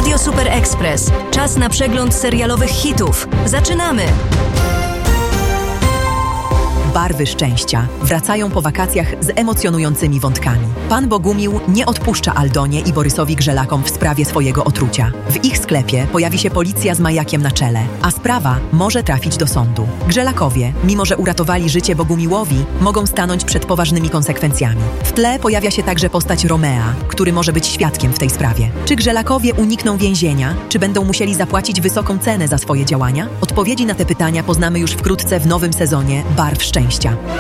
Radio Super Express. Czas na przegląd serialowych hitów. Zaczynamy! Barwy szczęścia wracają po wakacjach z emocjonującymi wątkami. Pan Bogumił nie odpuszcza Aldonie i Borysowi Grzelakom w sprawie swojego otrucia. W ich sklepie pojawi się policja z majakiem na czele, a sprawa może trafić do sądu. Grzelakowie, mimo że uratowali życie Bogumiłowi, mogą stanąć przed poważnymi konsekwencjami. W tle pojawia się także postać Romea, który może być świadkiem w tej sprawie. Czy Grzelakowie unikną więzienia, czy będą musieli zapłacić wysoką cenę za swoje działania? Odpowiedzi na te pytania poznamy już wkrótce w nowym sezonie Barw szczęścia.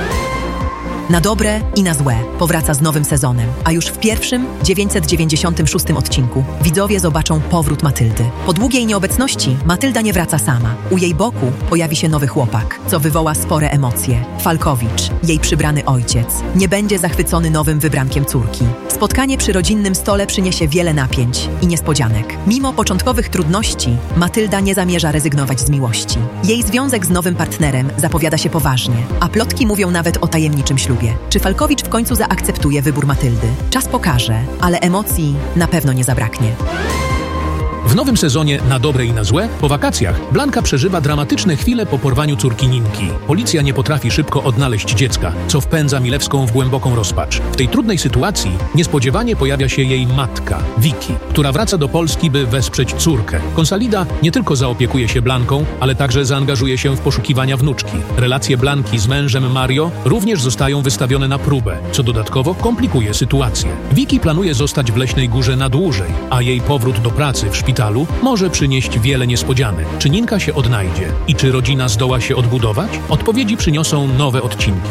Na dobre i na złe powraca z nowym sezonem, a już w pierwszym, 996 odcinku widzowie zobaczą powrót Matyldy. Po długiej nieobecności Matylda nie wraca sama. U jej boku pojawi się nowy chłopak, co wywoła spore emocje. Falkowicz, jej przybrany ojciec, nie będzie zachwycony nowym wybrankiem córki. Spotkanie przy rodzinnym stole przyniesie wiele napięć i niespodzianek. Mimo początkowych trudności, Matylda nie zamierza rezygnować z miłości. Jej związek z nowym partnerem zapowiada się poważnie, a plotki mówią nawet o tajemniczym ślubie. Czy Falkowicz w końcu zaakceptuje wybór Matyldy? Czas pokaże, ale emocji na pewno nie zabraknie. W nowym sezonie Na dobre i na złe, po wakacjach, Blanka przeżywa dramatyczne chwile po porwaniu córki Ninki. Policja nie potrafi szybko odnaleźć dziecka, co wpędza Milewską w głęboką rozpacz. W tej trudnej sytuacji niespodziewanie pojawia się jej matka, Vicky, która wraca do Polski, by wesprzeć córkę. Konsalida nie tylko zaopiekuje się Blanką, ale także zaangażuje się w poszukiwania wnuczki. Relacje Blanki z mężem Mario również zostają wystawione na próbę, co dodatkowo komplikuje sytuację. Vicky planuje zostać w Leśnej Górze na dłużej, a jej powrót do pracy w szpitalu może przynieść wiele niespodzianek. Czy Ninka się odnajdzie i czy rodzina zdoła się odbudować? Odpowiedzi przyniosą nowe odcinki.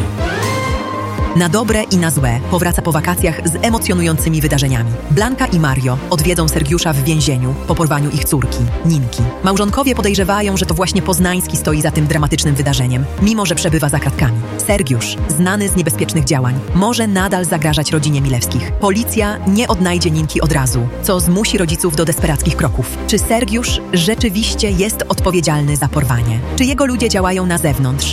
Na dobre i na złe powraca po wakacjach z emocjonującymi wydarzeniami. Blanka i Mario odwiedzą Sergiusza w więzieniu po porwaniu ich córki, Ninki. Małżonkowie podejrzewają, że to właśnie Poznański stoi za tym dramatycznym wydarzeniem, mimo że przebywa za kratkami. Sergiusz, znany z niebezpiecznych działań, może nadal zagrażać rodzinie Milewskich. Policja nie odnajdzie Ninki od razu, co zmusi rodziców do desperackich kroków. Czy Sergiusz rzeczywiście jest odpowiedzialny za porwanie? Czy jego ludzie działają na zewnątrz,